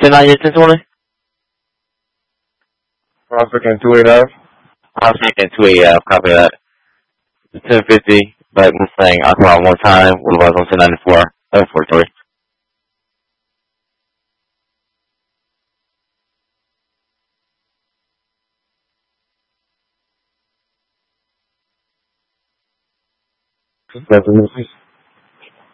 10-9, 10-20? Prospect and 280. Prospect and 280, copy that. 1050, back Mustang, I call out one time, what about on 1094? 43. Definitely.